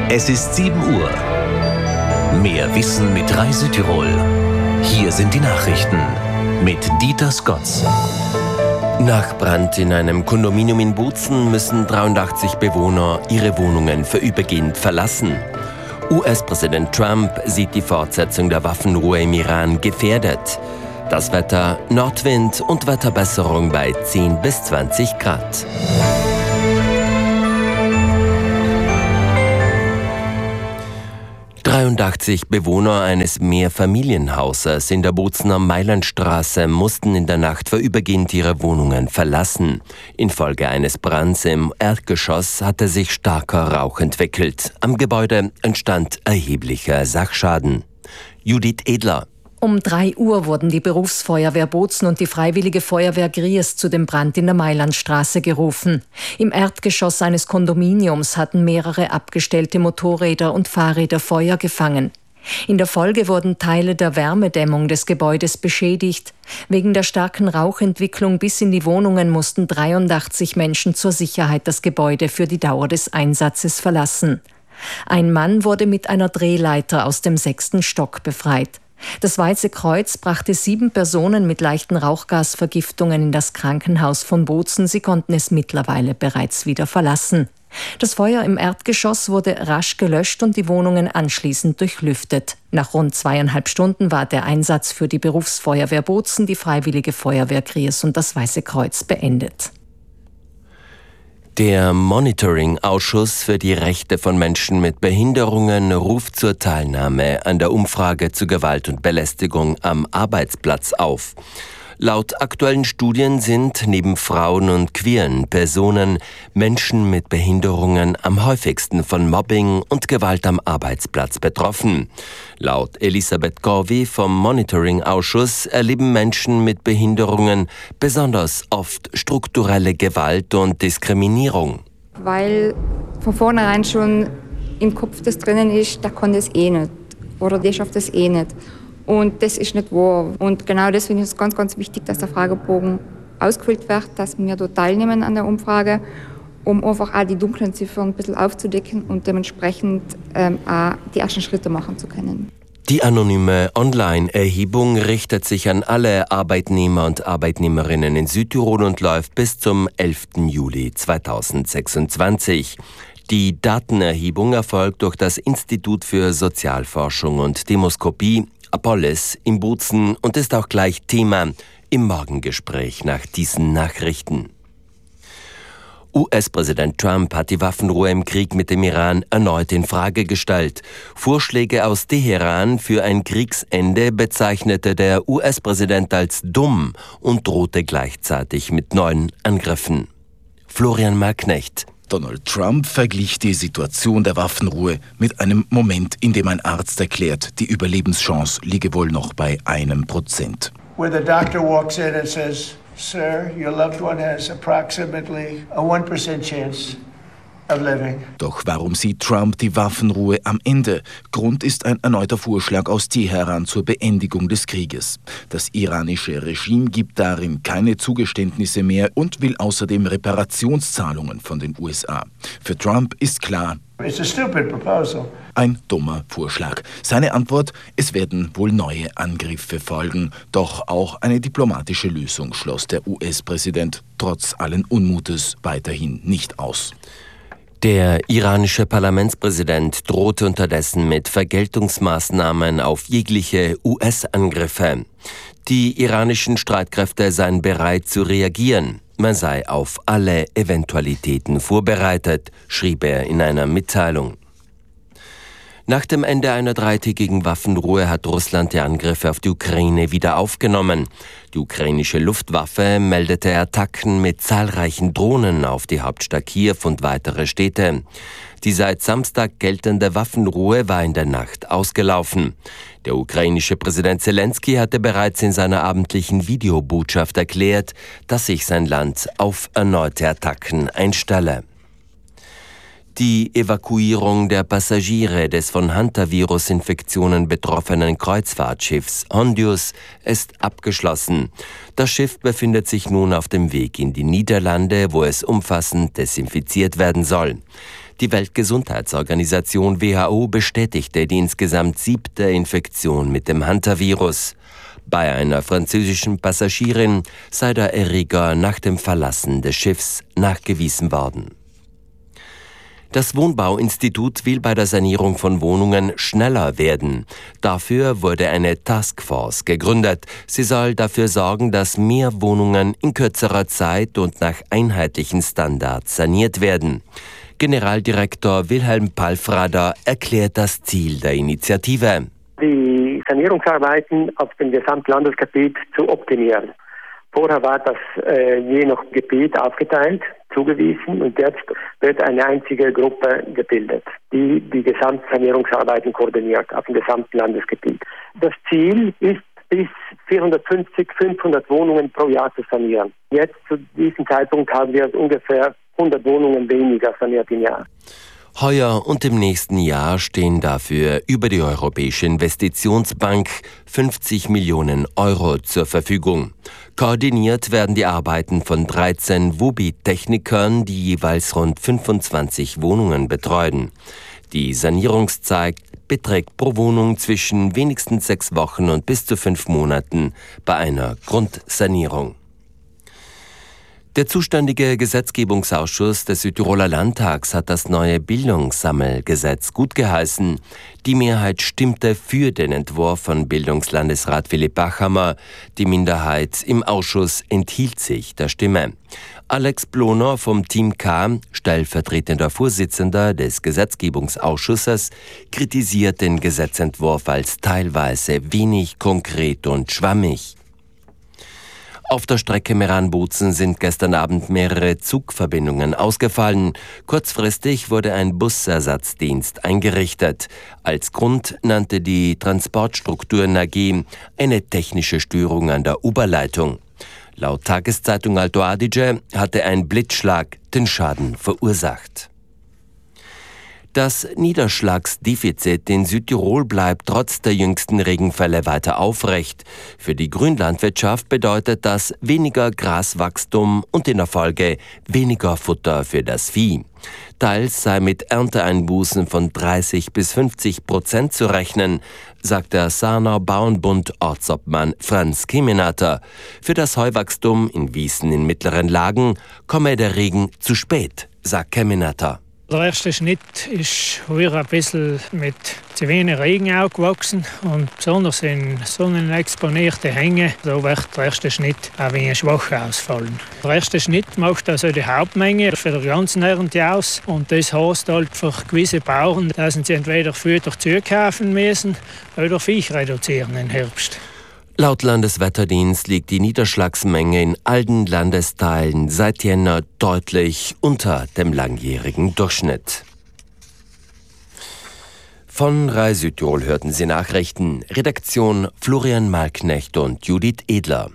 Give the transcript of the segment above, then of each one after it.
Es ist 7 Uhr. Mehr Wissen mit Reise Tirol. Hier sind die Nachrichten mit Dieter Skotz. Nach Brand in einem Kondominium in Bozen müssen 83 Bewohner ihre Wohnungen vorübergehend verlassen. US-Präsident Trump sieht die Fortsetzung der Waffenruhe im Iran gefährdet. Das Wetter: Nordwind und Wetterbesserung bei 10 bis 20 Grad. Bewohner eines Mehrfamilienhauses in der Bozener Mailandstraße mussten in der Nacht vorübergehend ihre Wohnungen verlassen. Infolge eines Brands im Erdgeschoss hatte sich starker Rauch entwickelt. Am Gebäude entstand erheblicher Sachschaden. Judith Edler. Um 3 Uhr wurden die Berufsfeuerwehr Bozen und die Freiwillige Feuerwehr Gries zu dem Brand in der Mailandstraße gerufen. Im Erdgeschoss eines Kondominiums hatten mehrere abgestellte Motorräder und Fahrräder Feuer gefangen. In der Folge wurden Teile der Wärmedämmung des Gebäudes beschädigt. Wegen der starken Rauchentwicklung bis in die Wohnungen mussten 83 Menschen zur Sicherheit das Gebäude für die Dauer des Einsatzes verlassen. Ein Mann wurde mit einer Drehleiter aus dem 6. Stock befreit. Das Weiße Kreuz brachte 7 Personen mit leichten Rauchgasvergiftungen in das Krankenhaus von Bozen. Sie konnten es mittlerweile bereits wieder verlassen. Das Feuer im Erdgeschoss wurde rasch gelöscht und die Wohnungen anschließend durchlüftet. Nach rund 2,5 Stunden war der Einsatz für die Berufsfeuerwehr Bozen, die Freiwillige Feuerwehr Gries und das Weiße Kreuz beendet. Der Monitoring-Ausschuss für die Rechte von Menschen mit Behinderungen ruft zur Teilnahme an der Umfrage zu Gewalt und Belästigung am Arbeitsplatz auf. Laut aktuellen Studien sind neben Frauen und queeren Personen Menschen mit Behinderungen am häufigsten von Mobbing und Gewalt am Arbeitsplatz betroffen. Laut Elisabeth Gorwi vom Monitoring-Ausschuss erleben Menschen mit Behinderungen besonders oft strukturelle Gewalt und Diskriminierung. Weil von vornherein schon im Kopf das drinnen ist, der kann das eh nicht oder der schafft das eh nicht. Und das ist nicht wahr. Und genau deswegen ist es ganz, ganz wichtig, dass der Fragebogen ausgefüllt wird, dass wir dort teilnehmen an der Umfrage, um einfach auch die dunklen Ziffern ein bisschen aufzudecken und dementsprechend auch die ersten Schritte machen zu können. Die anonyme Online-Erhebung richtet sich an alle Arbeitnehmer und Arbeitnehmerinnen in Südtirol und läuft bis zum 11. Juli 2026. Die Datenerhebung erfolgt durch das Institut für Sozialforschung und Demoskopie Apollis in Bozen und ist auch gleich Thema im Morgengespräch nach diesen Nachrichten. US-Präsident Trump hat die Waffenruhe im Krieg mit dem Iran erneut in Frage gestellt. Vorschläge aus Teheran für ein Kriegsende bezeichnete der US-Präsident als dumm und drohte gleichzeitig mit neuen Angriffen. Florian Marknecht. Donald Trump verglich die Situation der Waffenruhe mit einem Moment, in dem ein Arzt erklärt, die Überlebenschance liege wohl noch bei 1%. Where the doctor walks in and says, "Sir, your loved one has approximately a 1% chance of living." Doch warum sieht Trump die Waffenruhe am Ende? Grund ist ein erneuter Vorschlag aus Teheran zur Beendigung des Krieges. Das iranische Regime gibt darin keine Zugeständnisse mehr und will außerdem Reparationszahlungen von den USA. Für Trump ist klar, It's a stupid proposal. Ein dummer Vorschlag. Seine Antwort: Es werden wohl neue Angriffe folgen. Doch auch eine diplomatische Lösung schloss der US-Präsident trotz allen Unmutes weiterhin nicht aus. Der iranische Parlamentspräsident drohte unterdessen mit Vergeltungsmaßnahmen auf jegliche US-Angriffe. Die iranischen Streitkräfte seien bereit zu reagieren. Man sei auf alle Eventualitäten vorbereitet, schrieb er in einer Mitteilung. Nach dem Ende einer 3-tägigen Waffenruhe hat Russland die Angriffe auf die Ukraine wieder aufgenommen. Die ukrainische Luftwaffe meldete Attacken mit zahlreichen Drohnen auf die Hauptstadt Kiew und weitere Städte. Die seit Samstag geltende Waffenruhe war in der Nacht ausgelaufen. Der ukrainische Präsident Zelensky hatte bereits in seiner abendlichen Videobotschaft erklärt, dass sich sein Land auf erneute Attacken einstelle. Die Evakuierung der Passagiere des von Hantavirus-Infektionen betroffenen Kreuzfahrtschiffs Hondius ist abgeschlossen. Das Schiff befindet sich nun auf dem Weg in die Niederlande, wo es umfassend desinfiziert werden soll. Die Weltgesundheitsorganisation WHO bestätigte die insgesamt 7. Infektion mit dem Hantavirus. Bei einer französischen Passagierin sei der Erreger nach dem Verlassen des Schiffs nachgewiesen worden. Das Wohnbauinstitut will bei der Sanierung von Wohnungen schneller werden. Dafür wurde eine Taskforce gegründet. Sie soll dafür sorgen, dass mehr Wohnungen in kürzerer Zeit und nach einheitlichen Standards saniert werden. Generaldirektor Wilhelm Palfrader erklärt das Ziel der Initiative. Die Sanierungsarbeiten auf dem Gesamtlandesgebiet zu optimieren. Vorher war das je nach Gebiet aufgeteilt, zugewiesen, und jetzt wird eine einzige Gruppe gebildet, die die Gesamtsanierungsarbeiten koordiniert auf dem gesamten Landesgebiet. Das Ziel ist, bis 450, 500 Wohnungen pro Jahr zu sanieren. Jetzt zu diesem Zeitpunkt haben wir ungefähr 100 Wohnungen weniger saniert im Jahr. Heuer und im nächsten Jahr stehen dafür über die Europäische Investitionsbank 50 Millionen Euro zur Verfügung. Koordiniert werden die Arbeiten von 13 WUBI-Technikern, die jeweils rund 25 Wohnungen betreuen. Die Sanierungszeit beträgt pro Wohnung zwischen wenigstens 6 Wochen und bis zu 5 Monaten bei einer Grundsanierung. Der zuständige Gesetzgebungsausschuss des Südtiroler Landtags hat das neue Bildungssammelgesetz gutgeheißen. Die Mehrheit stimmte für den Entwurf von Bildungslandesrat Philipp Bachhammer. Die Minderheit im Ausschuss enthielt sich der Stimme. Alex Bloner vom Team K, stellvertretender Vorsitzender des Gesetzgebungsausschusses, kritisiert den Gesetzentwurf als teilweise wenig konkret und schwammig. Auf der Strecke Meran-Bozen sind gestern Abend mehrere Zugverbindungen ausgefallen. Kurzfristig wurde ein Busersatzdienst eingerichtet. Als Grund nannte die Transportstrukturen AG eine technische Störung an der Oberleitung. Laut Tageszeitung Alto Adige hatte ein Blitzschlag den Schaden verursacht. Das Niederschlagsdefizit in Südtirol bleibt trotz der jüngsten Regenfälle weiter aufrecht. Für die Grünlandwirtschaft bedeutet das weniger Graswachstum und in der Folge weniger Futter für das Vieh. Teils sei mit Ernteeinbußen von 30-50% zu rechnen, sagt der Sarner Bauernbund Ortsobmann Franz Kemenater. Für das Heuwachstum in Wiesen in mittleren Lagen komme der Regen zu spät, sagt Kemenater. Der erste Schnitt ist heuer ein bisschen mit zu wenig Regen auch gewachsen und besonders in sonnenexponierten Hängen, da wird der erste Schnitt auch wenig schwach ausfallen. Der erste Schnitt macht also die Hauptmenge für die ganze Ernte aus und das heißt halt für gewisse Bauern, dass sie entweder Futter zukaufen müssen oder Viech reduzieren im Herbst. Laut Landeswetterdienst liegt die Niederschlagsmenge in allen Landesteilen seit Jänner deutlich unter dem langjährigen Durchschnitt. Von RAI Südtirol hörten Sie Nachrichten. Redaktion Florian Malknecht und Judith Edler.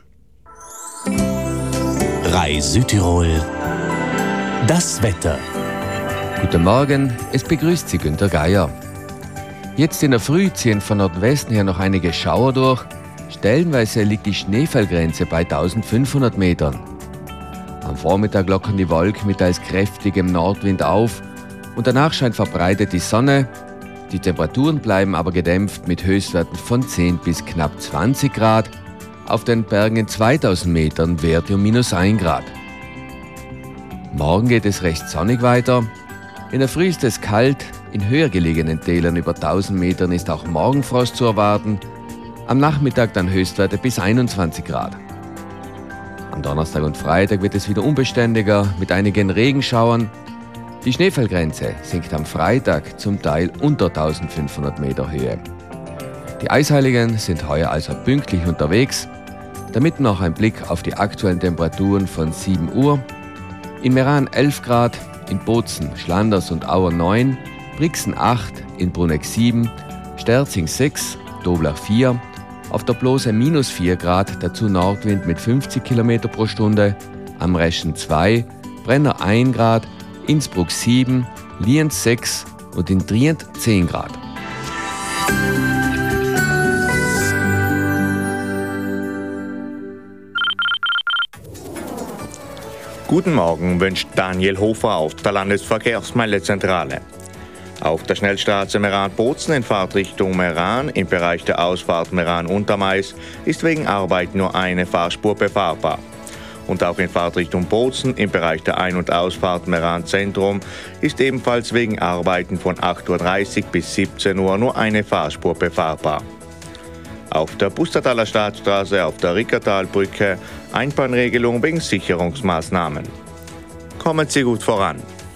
RAI Südtirol. Das Wetter. Guten Morgen, es begrüßt Sie Günter Geier. Jetzt in der Früh ziehen von Nordwesten her noch einige Schauer durch. Stellenweise liegt die Schneefallgrenze bei 1500 Metern. Am Vormittag lockern die Wolken mit teils kräftigem Nordwind auf und danach scheint verbreitet die Sonne. Die Temperaturen bleiben aber gedämpft mit Höchstwerten von 10 bis knapp 20 Grad. Auf den Bergen in 2000 Metern Werte um -1 Grad. Morgen geht es recht sonnig weiter. In der Früh ist es kalt, in höher gelegenen Tälern über 1000 Metern ist auch Morgenfrost zu erwarten. Am Nachmittag dann Höchstwerte bis 21 Grad. Am Donnerstag und Freitag wird es wieder unbeständiger mit einigen Regenschauern. Die Schneefallgrenze sinkt am Freitag zum Teil unter 1500 Meter Höhe. Die Eisheiligen sind heuer also pünktlich unterwegs. Damit noch ein Blick auf die aktuellen Temperaturen von 7 Uhr. In Meran 11 Grad, in Bozen, Schlanders und Auer 9, Brixen 8, in Bruneck 7, Sterzing 6, Doblach 4, auf der Blose -4 Grad, dazu Nordwind mit 50 km pro Stunde, am Reschen 2, Brenner 1 Grad, Innsbruck 7, Lienz 6 und in Trient 10 Grad. Guten Morgen wünscht Daniel Hofer auf der Landesverkehrsmeldezentrale. Auf der Schnellstraße Meran-Bozen in Fahrtrichtung Meran im Bereich der Ausfahrt Meran-Untermais ist wegen Arbeit nur eine Fahrspur befahrbar. Und auch in Fahrtrichtung Bozen im Bereich der Ein- und Ausfahrt Meran-Zentrum ist ebenfalls wegen Arbeiten von 8.30 Uhr bis 17 Uhr nur eine Fahrspur befahrbar. Auf der Pustertaler Staatsstraße auf der Rickertalbrücke Einbahnregelung wegen Sicherungsmaßnahmen. Kommen Sie gut voran.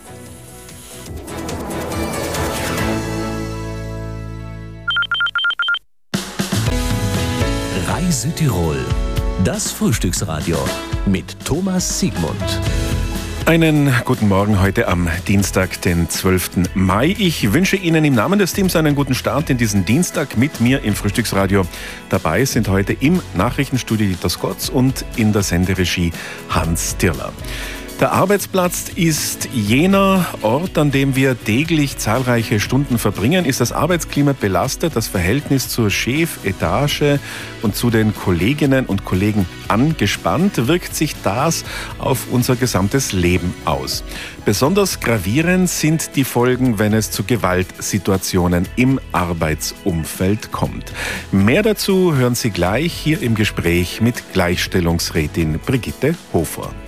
Reise Tirol, das Frühstücksradio mit Thomas Siegmund. Einen guten Morgen heute am Dienstag, den 12. Mai. Ich wünsche Ihnen im Namen des Teams einen guten Start in diesen Dienstag mit mir im Frühstücksradio. Dabei sind heute im Nachrichtenstudio Dieter Skotz und in der Senderegie Hans Tirler. Der Arbeitsplatz ist jener Ort, an dem wir täglich zahlreiche Stunden verbringen. Ist das Arbeitsklima belastet, das Verhältnis zur Chefetage und zu den Kolleginnen und Kollegen angespannt, wirkt sich das auf unser gesamtes Leben aus. Besonders gravierend sind die Folgen, wenn es zu Gewaltsituationen im Arbeitsumfeld kommt. Mehr dazu hören Sie gleich hier im Gespräch mit Gleichstellungsrätin Brigitte Hofer.